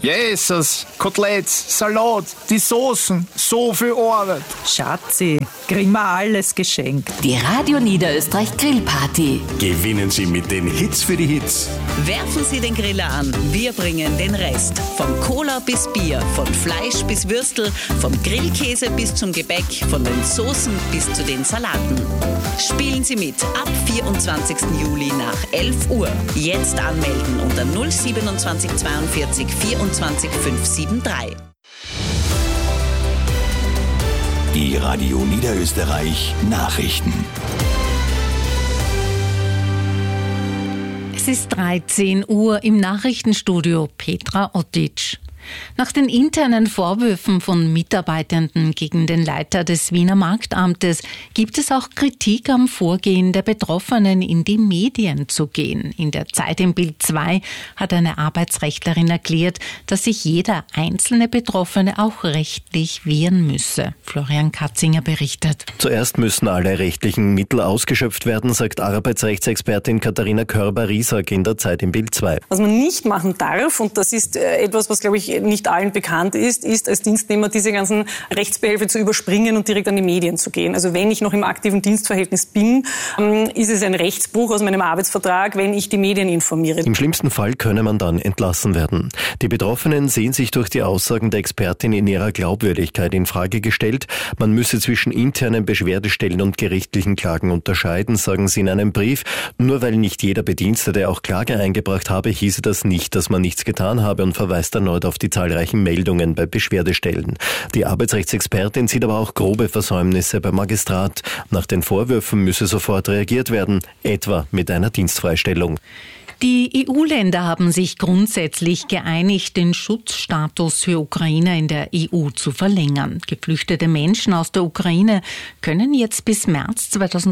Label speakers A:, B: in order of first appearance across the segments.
A: Jesus, Koteletts, Salat, die Soßen, so viel Arbeit.
B: Schatzi, kriegen wir alles geschenkt.
C: Die Radio Niederösterreich Grillparty.
D: Gewinnen Sie mit den Hits für die Hits.
E: Werfen Sie den Griller an, wir bringen den Rest. Von Cola bis Bier, von Fleisch bis Würstel, vom Grillkäse bis zum Gebäck, von den Soßen bis zu den Salaten. Spielen Sie mit ab 24. Juli nach 11 Uhr. Jetzt anmelden unter 027 42 24 573.
D: Die Radio Niederösterreich Nachrichten.
F: Es ist 13 Uhr im Nachrichtenstudio Petra Ottic. Nach den internen Vorwürfen von Mitarbeitenden gegen den Leiter des Wiener Marktamtes gibt es auch Kritik am Vorgehen der Betroffenen, in die Medien zu gehen. In der Zeit im Bild 2 hat eine Arbeitsrechtlerin erklärt, dass sich jeder einzelne Betroffene auch rechtlich wehren müsse. Florian Katzinger berichtet.
G: Zuerst müssen alle rechtlichen Mittel ausgeschöpft werden, sagt Arbeitsrechtsexpertin Katharina Körber-Riesack in der Zeit im Bild 2.
H: Was man nicht machen darf, und das ist etwas, was, glaube ich, nicht allen bekannt ist als Dienstnehmer diese ganzen Rechtsbehelfe zu überspringen und direkt an die Medien zu gehen. Also wenn ich noch im aktiven Dienstverhältnis bin, ist es ein Rechtsbruch aus meinem Arbeitsvertrag, wenn ich die Medien informiere.
G: Im schlimmsten Fall könne man dann entlassen werden. Die Betroffenen sehen sich durch die Aussagen der Expertin in ihrer Glaubwürdigkeit in Frage gestellt. Man müsse zwischen internen Beschwerdestellen und gerichtlichen Klagen unterscheiden, sagen sie in einem Brief. Nur weil nicht jeder Bedienstete auch Klage eingebracht habe, hieße das nicht, dass man nichts getan habe, und verweist erneut auf die zahlreichen Meldungen bei Beschwerdestellen. Die Arbeitsrechtsexpertin sieht aber auch grobe Versäumnisse beim Magistrat. Nach den Vorwürfen müsse sofort reagiert werden, etwa mit einer Dienstfreistellung.
F: Die EU-Länder haben sich grundsätzlich geeinigt, den Schutzstatus für Ukrainer in der EU zu verlängern. Geflüchtete Menschen aus der Ukraine können jetzt bis März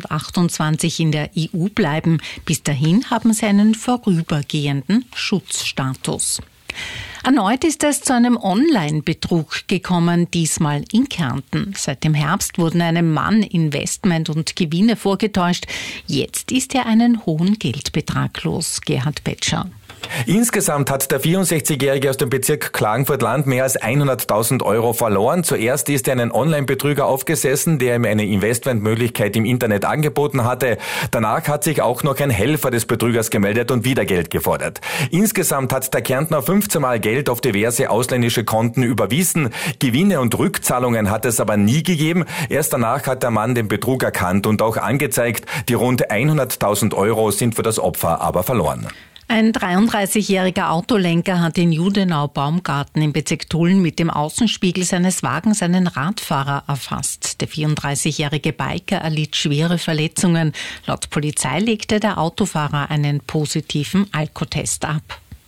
F: 2028 in der EU bleiben. Bis dahin haben sie einen vorübergehenden Schutzstatus. Erneut ist es zu einem Online-Betrug gekommen, diesmal in Kärnten. Seit dem Herbst wurden einem Mann Investment und Gewinne vorgetäuscht. Jetzt ist er einen hohen Geldbetrag los. Gerhard Betscher.
I: Insgesamt hat der 64-Jährige aus dem Bezirk Klagenfurt-Land mehr als 100.000 Euro verloren. Zuerst ist er einen Online-Betrüger aufgesessen, der ihm eine Investmentmöglichkeit im Internet angeboten hatte. Danach hat sich auch noch ein Helfer des Betrügers gemeldet und wieder Geld gefordert. Insgesamt hat der Kärntner 15 Mal Geld auf diverse ausländische Konten überwiesen. Gewinne und Rückzahlungen hat es aber nie gegeben. Erst danach hat der Mann den Betrug erkannt und auch angezeigt. Die rund 100.000 Euro sind für das Opfer aber verloren.
F: Ein 33-jähriger Autolenker hat in Judenau-Baumgarten im Bezirk Tulln mit dem Außenspiegel seines Wagens einen Radfahrer erfasst. Der 34-jährige Biker erlitt schwere Verletzungen. Laut Polizei legte der Autofahrer einen positiven Alkotest ab.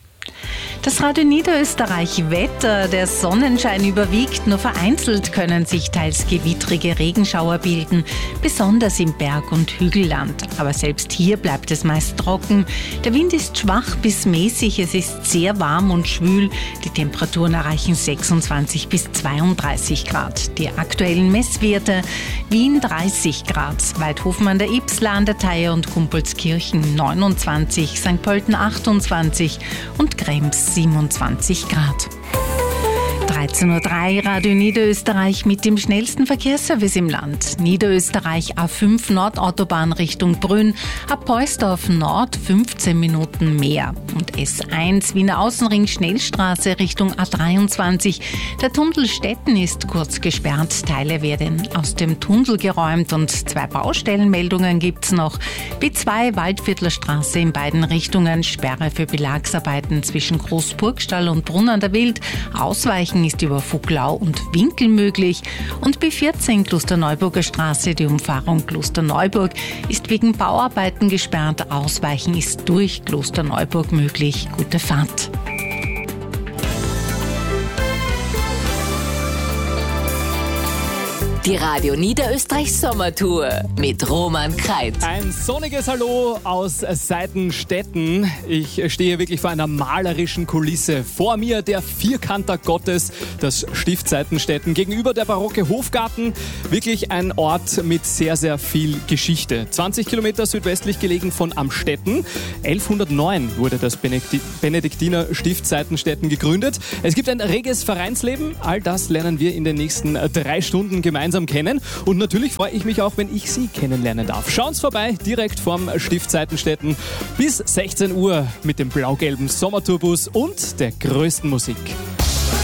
F: Das Radio Niederösterreich Wetter, der Sonnenschein überwiegt, nur vereinzelt können sich teils gewittrige Regenschauer bilden, besonders im Berg- und Hügelland. Aber selbst hier bleibt es meist trocken. Der Wind ist schwach bis mäßig, es ist sehr warm und schwül. Die Temperaturen erreichen 26 bis 32 Grad. Die aktuellen Messwerte: Wien 30 Grad, Weidhofen an der Ybbsler, an der Theier und Kumpelskirchen 29, St. Pölten 28 und Krems 27 Grad. 13.03 Uhr, Radio Niederösterreich mit dem schnellsten Verkehrsservice im Land. Niederösterreich A5 Nordautobahn Richtung Brünn, ab Poisdorf Nord 15 Minuten mehr. Und S1 Wiener Außenring Schnellstraße Richtung A23. Der Tunnel Stetten ist kurz gesperrt, Teile werden aus dem Tunnel geräumt und 2 Baustellenmeldungen gibt's noch. B2 Waldviertler Straße in beiden Richtungen, Sperre für Belagsarbeiten zwischen Großburgstall und Brunn an der Wild. Ausweichen ist über Voglau und Winkel möglich. Und B14 Klosterneuburger Straße, die Umfahrung Klosterneuburg, ist wegen Bauarbeiten gesperrt. Ausweichen ist durch Klosterneuburg möglich. Gute Fahrt.
C: Die Radio Niederösterreich Sommertour mit Roman Kreit.
J: Ein sonniges Hallo aus Seitenstetten. Ich stehe wirklich vor einer malerischen Kulisse. Vor mir der Vierkanter Gottes, das Stift Seitenstetten. Gegenüber der barocke Hofgarten. Wirklich ein Ort mit sehr, sehr viel Geschichte. 20 Kilometer südwestlich gelegen von Amstetten. 1109 wurde das Benediktiner Stift Seitenstetten gegründet. Es gibt ein reges Vereinsleben. All das lernen wir in den nächsten 3 Stunden gemeinsam kennen. Und natürlich freue ich mich auch, wenn ich Sie kennenlernen darf. Schauen Sie vorbei, direkt vorm Stift Seitenstetten bis 16 Uhr mit dem blau-gelben Sommertourbus und der größten Musik.